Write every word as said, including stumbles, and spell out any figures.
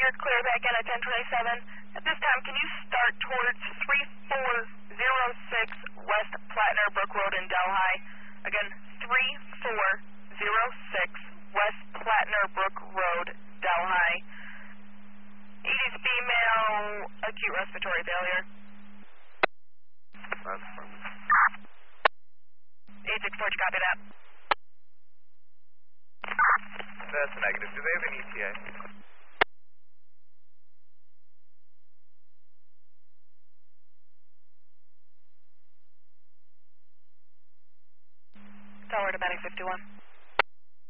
you're clear back in at ten twenty-seven. At this time, can you start towards three four zero six West Plattner Brook Road in Delhi? Again, three four zero six West Plattner Brook Road, Delhi. E D's female, acute respiratory failure. eight six four, copy that. That's negative. Do they have an E T A? Tower to Medic fifty-one.